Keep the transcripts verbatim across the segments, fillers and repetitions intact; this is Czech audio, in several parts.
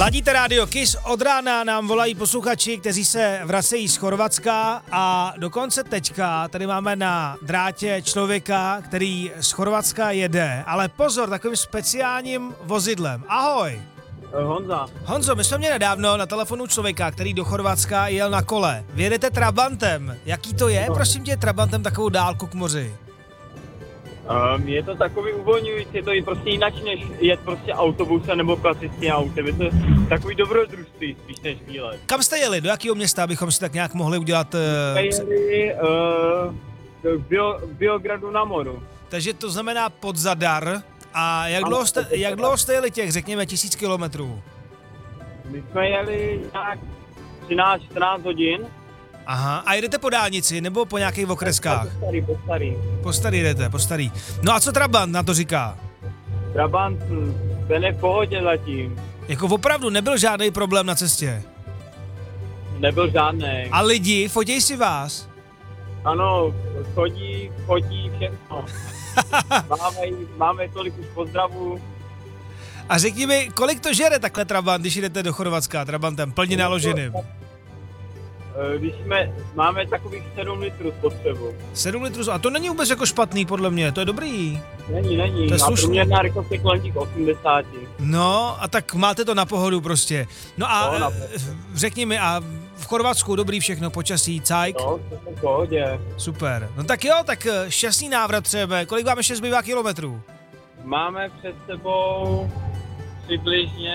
Ladíte rádio Kiss, od rána nám volají posluchači, kteří se vracejí z Chorvatska a dokonce teďka tady máme na drátě člověka, který z Chorvatska jede, ale pozor, takovým speciálním vozidlem. Ahoj! Honza. Honzo, my jsme měli nedávno na telefonu člověka, který do Chorvatska jel na kole. Vy jedete Trabantem. Jaký to je, No. prosím tě, Trabantem takovou dálku k moři? Um, je to takový uvolňující, je to i prostě jinak, než jet prostě autobusem nebo klasickým autem. Je to takový dobrodružství spíš než výlet. Kam jste jeli? Do jakého města, abychom si tak nějak mohli udělat... Uh, Jsme jeli uh, k Bio, Biogradu na moru. takže to znamená pod Zadar. A jak dlouho, jste, jak dlouho jste jeli těch, řekněme, tisíc kilometrů? My jsme jeli nějak třináct čtrnáct hodin. Aha, a jedete po dálnici nebo po nějakých okreskách? Po starý, po starý. Po starý jdete, po starý. No a co Trabant na to říká? Trabant, ten je v pohodě zatím. Jako opravdu nebyl žádný problém na cestě. Nebyl žádný. A lidi, fotěj si vás. Ano, chodí, chodí, všechno. máme, máme tolik už pozdravů. A řekni mi, kolik to žere takhle Trabant, když jdete do Chorvatska Trabantem, plně naloženým? Když jsme, máme takových sedm litrů spotřebu. sedm litrů, a to není vůbec jako špatný podle mě, to je dobrý. Není, není. To je A slušný. průměrná rychlost je kolem těch osmdesáti. No, a tak máte to na pohodu prostě. No a No, na eh, řekni mi, a v Chorvatsku dobrý všechno, počasí, cajk? No, to je v pohodě. Super. No tak jo, tak eh, šťastný návrat třeba. Kolik vám ještě zbývá kilometrů? Máme před sebou přibližně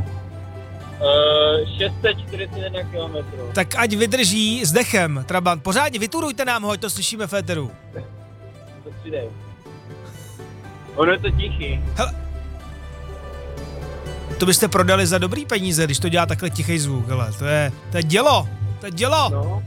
uh, šest set čtyřicet jedna kilometrů. Tak ať vydrží s dechem, Trabant. Pořádně vyturujte nám ho, ať to slyšíme v éteru. To přidej. Ono je to tichý. Hele. To byste prodali za dobrý peníze, když to dělá takhle tichý zvuk, hele. To je, to je dělo, to je dělo. No.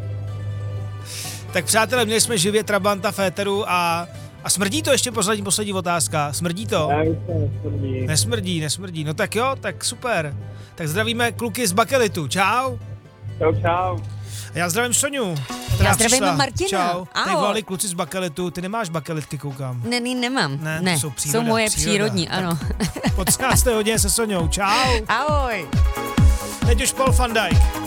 Tak přátelé, měli jsme živě Trabanta v éteru a, a smrdí to ještě poslední, poslední otázka. Smrdí to? Já už to nesmrdí. Nesmrdí, nesmrdí. No tak jo, tak super. Tak zdravíme kluky z Bakelitu. Čau. Čau, čau. A já zdravím Soňu. která Já zdravím přišla. Martina. Čau. Tady Ahoj. volali kluci z Bakelitu. Ty nemáš bakelitky, koukám. Ne, ne, nemám. Ne, to ne. jsou příroda, jsou moje příroda. přírodní, Tak. ano. Po třinácté hodině se Soňou. Čau. Ahoj. Teď už Paul van Dijk.